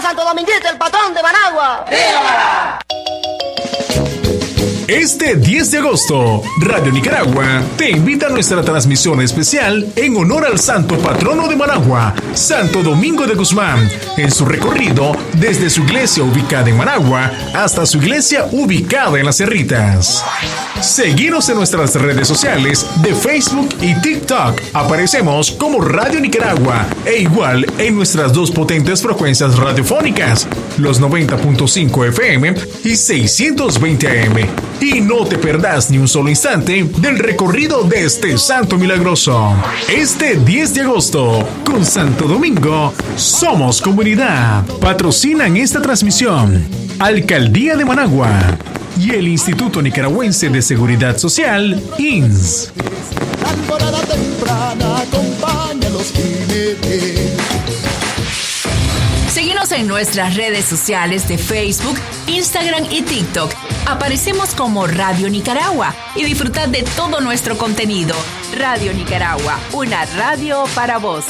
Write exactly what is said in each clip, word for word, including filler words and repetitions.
Santo Dominguito, el patrón de Managua! ¡Viva! Este diez de agosto, Radio Nicaragua te invita a nuestra transmisión especial en honor al santo patrono de Managua, Santo Domingo de Guzmán, en su recorrido desde su iglesia ubicada en Managua hasta su iglesia ubicada en Las Cerritas. Seguinos en nuestras redes sociales de Facebook y TikTok. Aparecemos como Radio Nicaragua e igual en nuestras dos potentes frecuencias radiofónicas, los noventa punto cinco F M y seiscientos veinte A M. Y no te perdás ni un solo instante del recorrido de este santo milagroso. Este diez de agosto, con Santo Domingo, somos comunidad. Patrocinan esta transmisión Alcaldía de Managua y el Instituto Nicaragüense de Seguridad Social, I N S. La alborada temprana acompaña a los jinetes. Síguenos en nuestras redes sociales de Facebook, Instagram y TikTok. Aparecemos como Radio Nicaragua y disfrutad de todo nuestro contenido. Radio Nicaragua, una radio para vos.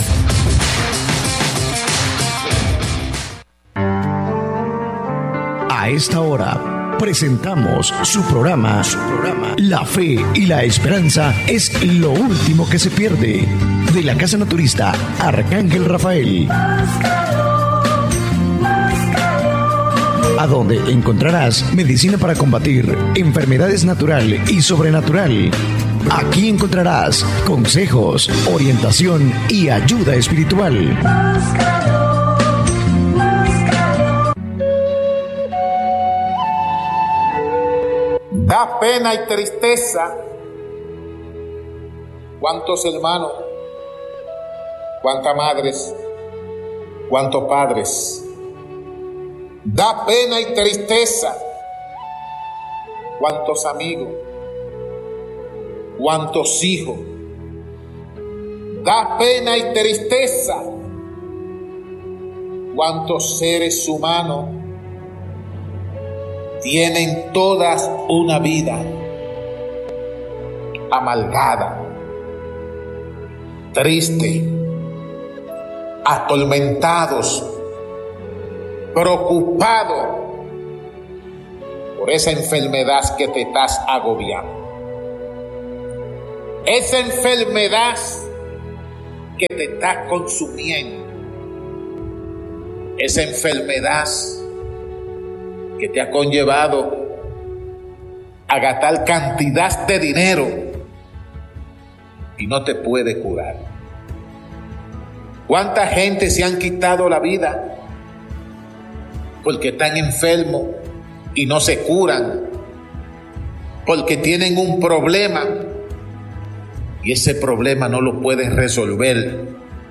A esta hora presentamos su programa, su programa La Fe y la Esperanza es lo último que se pierde. De la Casa Naturista Arcángel Rafael. A donde encontrarás medicina para combatir enfermedades natural y sobrenatural. Aquí encontrarás consejos, orientación y ayuda espiritual. Da pena y tristeza cuántos hermanos, cuántas madres, cuántos padres. Da pena y tristeza cuántos amigos, cuántos hijos. Da pena y tristeza cuántos seres humanos tienen todas una vida amargada, triste, atormentados, preocupado por esa enfermedad que te estás agobiando. Esa enfermedad que te está consumiendo. Esa enfermedad que te ha conllevado a gastar cantidad de dinero y no te puede curar. ¿Cuánta gente se han quitado la vida porque están enfermos y no se curan? Porque tienen un problema y ese problema no lo pueden resolver.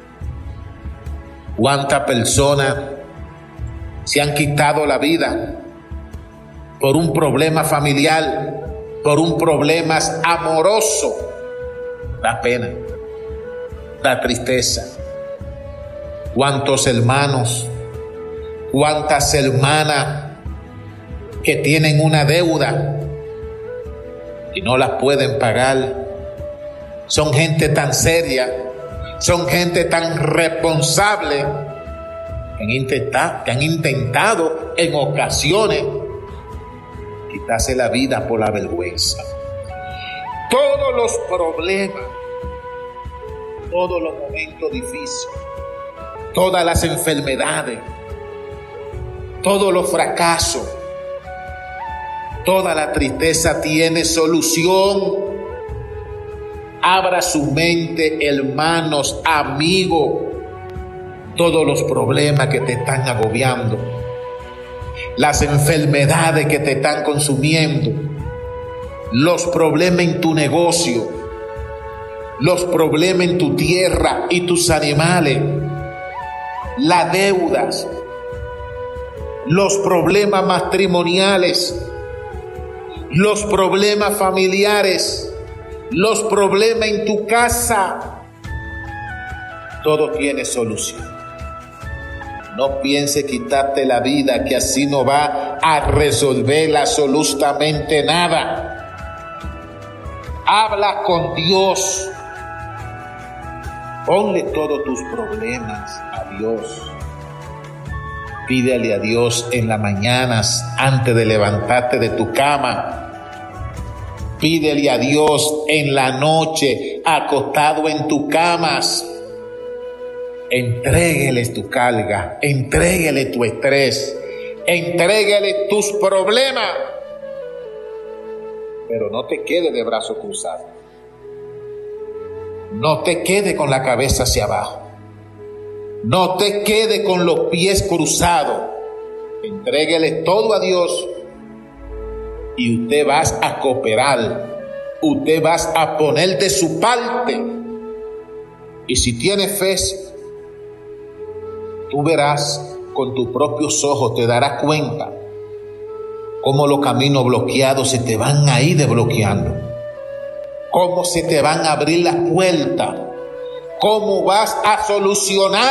¿Cuántas personas se han quitado la vida por un problema familiar, por un problema amoroso? Da pena, da tristeza. ¿Cuántos hermanos, cuántas hermanas que tienen una deuda y no la pueden pagar? Son gente tan seria, son gente tan responsable que han intentado, que han intentado en ocasiones quitarse la vida por la vergüenza. Todos los problemas, todos los momentos difíciles, todas las enfermedades, todos los fracasos, toda la tristeza tiene solución. Abra su mente, hermanos, amigos. Todos los problemas que te están agobiando, las enfermedades que te están consumiendo, los problemas en tu negocio, los problemas en tu tierra y tus animales, las deudas, los problemas matrimoniales, los problemas familiares, los problemas en tu casa, todo tiene solución. No piense quitarte la vida, que así no va a resolver absolutamente nada. Habla con Dios. Ponle todos tus problemas a Dios. Pídele a Dios en las mañanas antes de levantarte de tu cama. Pídele a Dios en la noche acostado en tu cama. Entréguele tu carga, entréguele tu estrés, entréguele tus problemas. Pero no te quede de brazos cruzados. No te quede con la cabeza hacia abajo. No te quede con los pies cruzados. Entréguele todo a Dios y usted vas a cooperar. Usted vas a poner de su parte. Y si tiene fe, tú verás con tus propios ojos, te darás cuenta cómo los caminos bloqueados se te van a ir desbloqueando, cómo se te van a abrir las puertas, cómo vas a solucionar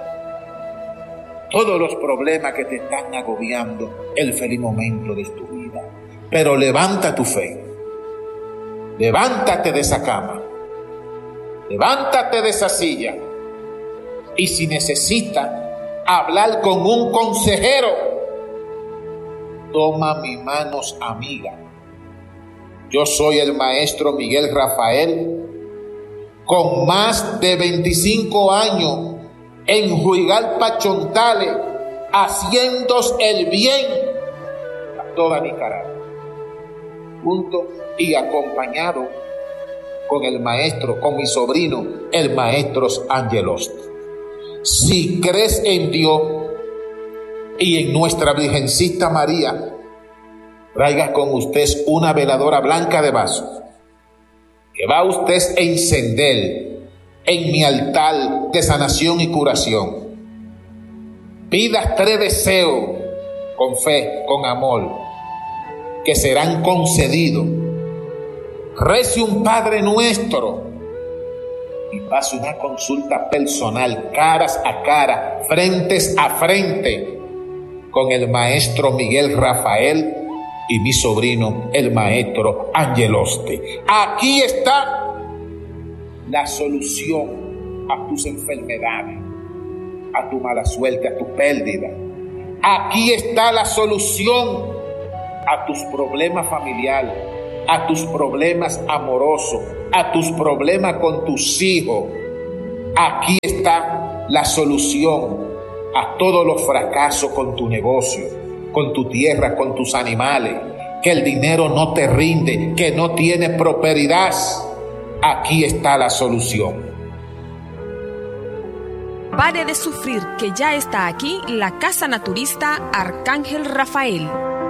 todos los problemas que te están agobiando el feliz momento de tu vida. Pero levanta tu fe, levántate de esa cama, levántate de esa silla, y si necesitas hablar con un consejero, toma mis manos amiga. Yo soy el maestro Miguel Rafael, con más de veinticinco años en Juigalpa, Chontales, haciendo el bien a toda Nicaragua, junto y acompañado con el maestro, con mi sobrino, el maestro Angelos. Si crees en Dios y en nuestra Virgencita María, traiga con usted una veladora blanca de vaso que va usted a encender en mi altar de sanación y curación. Pida tres deseos con fe, con amor, que serán concedidos. Rece un Padre Nuestro y pase una consulta personal, caras a cara, frentes a frente, con el maestro Miguel Rafael y mi sobrino, el maestro Angeloste. Aquí está la solución a tus enfermedades, a tu mala suerte, a tu pérdida. Aquí está la solución a tus problemas familiares, a tus problemas amorosos, a tus problemas con tus hijos. Aquí está la solución a todos los fracasos con tu negocio, con tu tierra, con tus animales, que el dinero no te rinde, que no tienes prosperidad. Aquí está la solución. Pare de sufrir, que ya está aquí la Casa Naturista Arcángel Rafael.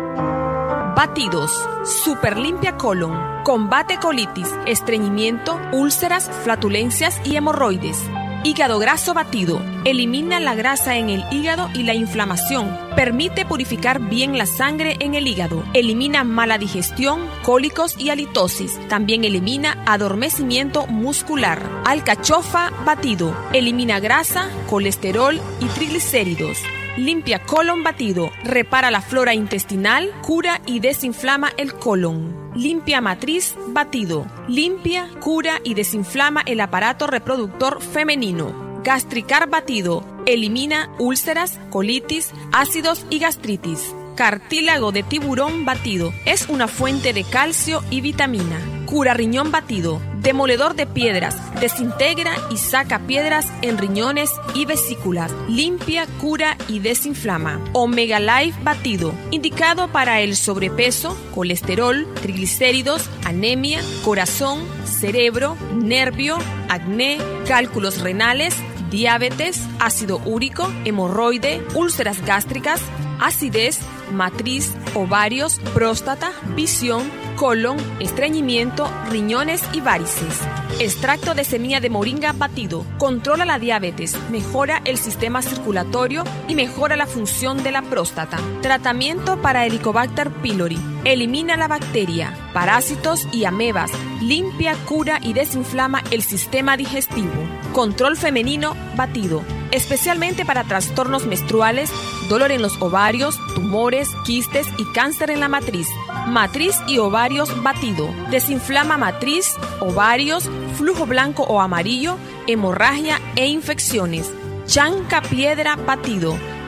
Batidos, super limpia colon, combate colitis, estreñimiento, úlceras, flatulencias y hemorroides. Hígado graso batido, elimina la grasa en el hígado y la inflamación, permite purificar bien la sangre en el hígado, elimina mala digestión, cólicos y halitosis, también elimina adormecimiento muscular. Alcachofa batido, elimina grasa, colesterol y triglicéridos. Limpia colon batido, repara la flora intestinal, cura y desinflama el colon. Limpia matriz batido, limpia, cura y desinflama el aparato reproductor femenino. Gastricar batido, elimina úlceras, colitis, ácidos y gastritis. Cartílago de tiburón batido, es una fuente de calcio y vitamina. Cura riñón batido, demoledor de piedras, desintegra y saca piedras en riñones y vesículas. Limpia, cura y desinflama. Omega Life batido, indicado para el sobrepeso, colesterol, triglicéridos, anemia, corazón, cerebro, nervio, acné, cálculos renales, diabetes, ácido úrico, hemorroide, úlceras gástricas, acidez, matriz, ovarios, próstata, visión, colon, estreñimiento, riñones y varices. Extracto de semilla de moringa batido, controla la diabetes, mejora el sistema circulatorio y mejora la función de la próstata. Tratamiento para Helicobacter pylori, elimina la bacteria, parásitos y amebas, limpia, cura y desinflama el sistema digestivo. Control femenino batido, especialmente para trastornos menstruales, dolor en los ovarios, tumores, quistes y cáncer en la matriz. Matriz y ovarios batido, desinflama matriz, ovarios, flujo blanco o amarillo, hemorragia e infecciones. Chanca piedra batido,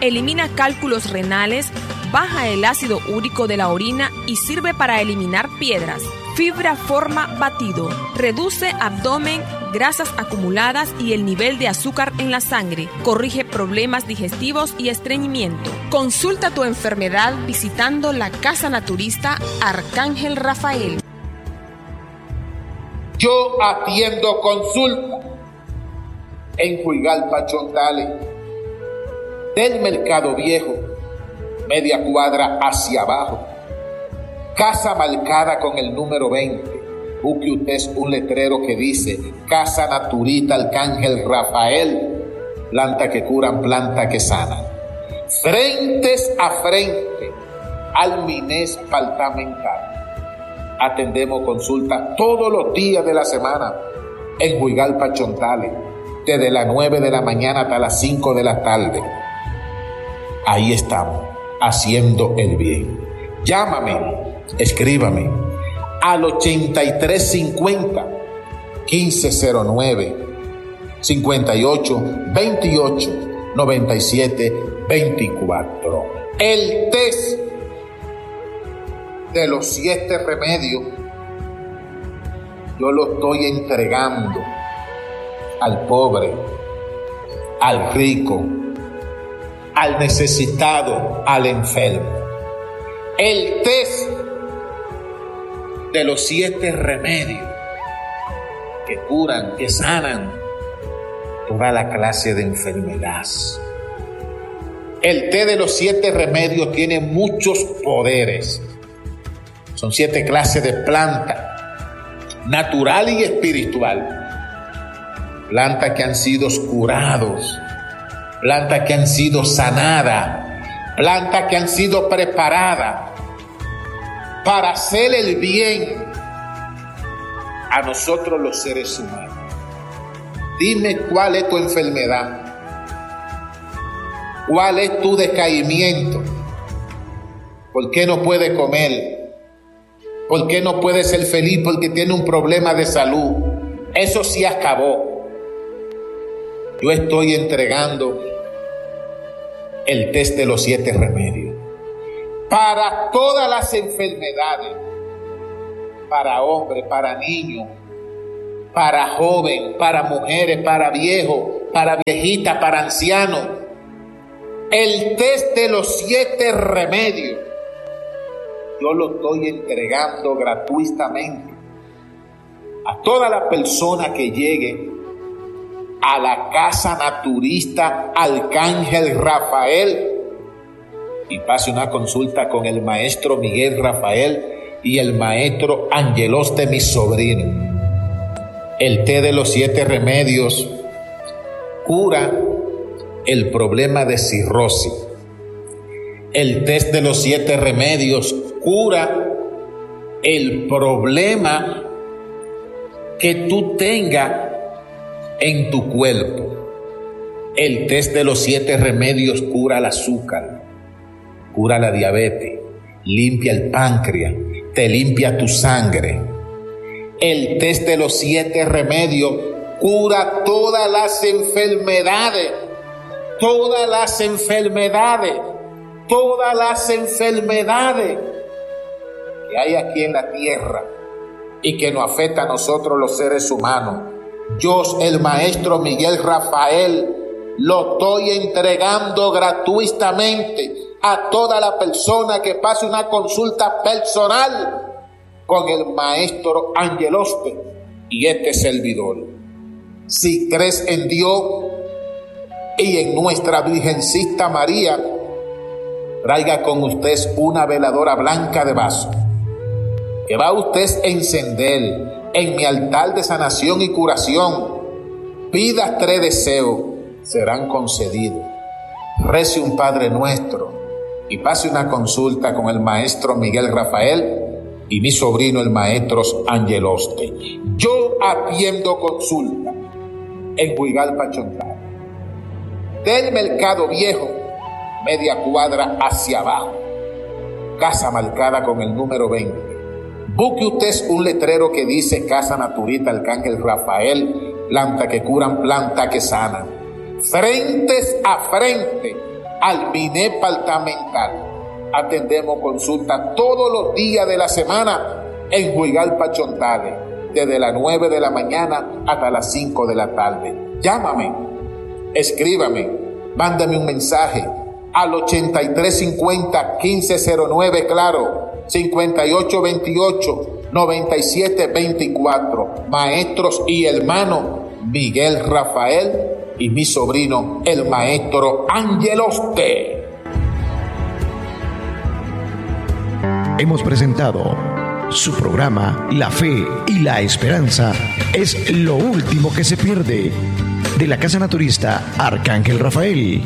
elimina cálculos renales, baja el ácido úrico de la orina y sirve para eliminar piedras. Fibra Forma batido, reduce abdomen, grasas acumuladas y el nivel de azúcar en la sangre, corrige problemas digestivos y estreñimiento. Consulta tu enfermedad visitando la Casa Naturista Arcángel Rafael. Yo atiendo consulta en Juigalpa, Chontales, del Mercado Viejo, media cuadra hacia abajo, casa marcada con el número veinte. Busque usted un letrero que dice Casa Naturista Arcángel Rafael, planta que curan, planta que sanan. Frentes a frente al Minés Departamental. Atendemos consultas todos los días de la semana en Juigalpa, Chontales, desde las nueve de la mañana hasta las cinco de la tarde. Ahí estamos, haciendo el bien. Llámame, escríbame al ochenta y tres cincuenta, quince cero nueve, cincuenta y ocho veintiocho, noventa y siete veinticuatro. El test de los siete remedios yo lo estoy entregando al pobre, al rico, al necesitado, al enfermo. El test de los siete remedios que curan, que sanan toda la clase de enfermedad. El té de los siete remedios tiene muchos poderes. Son siete clases de planta, natural y espiritual. Plantas que han sido curados, plantas que han sido sanadas, plantas que han sido preparadas para hacer el bien a nosotros los seres humanos. Dime cuál es tu enfermedad, cuál es tu decaimiento, por qué no puedes comer, por qué no puedes ser feliz, porque tiene un problema de salud. Eso sí acabó. Yo estoy entregando el test de los siete remedios para todas las enfermedades, para hombres, para niños, para jóvenes, para mujeres, para viejos, para viejitas, para ancianos. El test de los siete remedios yo lo estoy entregando gratuitamente a toda la persona que llegue a la Casa Naturista Arcángel Rafael y pase una consulta con el maestro Miguel Rafael y el maestro Angeloste, mi sobrino. El té de los siete remedios cura el problema de cirrosis. El té de los siete remedios cura el problema que tú tengas en tu cuerpo. El test de los siete remedios cura el azúcar, cura la diabetes, limpia el páncreas, te limpia tu sangre. El test de los siete remedios cura todas las enfermedades, todas las enfermedades, todas las enfermedades que hay aquí en la tierra y que nos afecta a nosotros los seres humanos. Yo, el maestro Miguel Rafael, lo estoy entregando gratuitamente a toda la persona que pase una consulta personal con el maestro Angeloste y este servidor. Si crees en Dios y en nuestra Virgencita María, traiga con usted una veladora blanca de vaso que va usted a encender en mi altar de sanación y curación. Pida tres deseos, serán concedidos. Rece un Padre Nuestro y pase una consulta con el maestro Miguel Rafael y mi sobrino el maestro Angeloste. Yo atiendo consulta en Juigalpa, Chontales, del Mercado Viejo, media cuadra hacia abajo, casa marcada con el número veinte. Busque usted un letrero que dice Casa Naturista Arcángel Rafael, planta que curan, planta que sanan. Frentes a frente al M I N E departamental. Atendemos consultas todos los días de la semana en Juigalpa Chontales, desde las nueve de la mañana hasta las cinco de la tarde. Llámame, escríbame, mándame un mensaje al ochenta y tres cincuenta, quince cero nueve, claro, cincuenta y ocho veintiocho, noventa y siete veinticuatro. Maestros y hermanos Miguel Rafael y mi sobrino, el maestro Angeloste. Hemos presentado su programa La Fe y la Esperanza es lo último que se pierde, de la Casa Naturista Arcángel Rafael.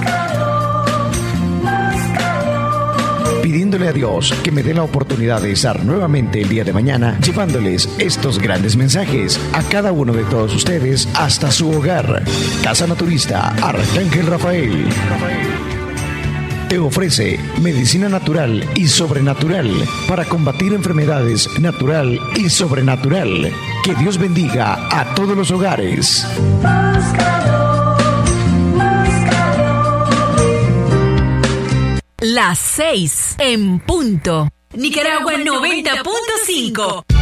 Pidiéndole a Dios que me dé la oportunidad de estar nuevamente el día de mañana llevándoles estos grandes mensajes a cada uno de todos ustedes hasta su hogar. Casa Naturista Arcángel Rafael te ofrece medicina natural y sobrenatural para combatir enfermedades natural y sobrenatural. Que Dios bendiga a todos los hogares. Las seis en punto. Nicaragua noventa punto cinco.